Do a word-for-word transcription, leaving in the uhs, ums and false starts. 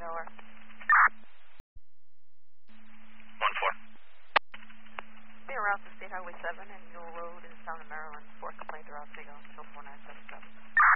Delaware. one four. Be around to State Highway seven and Mule Road in Sound of Maryland. Four complaint around Sigo, Hill four nine seven seven.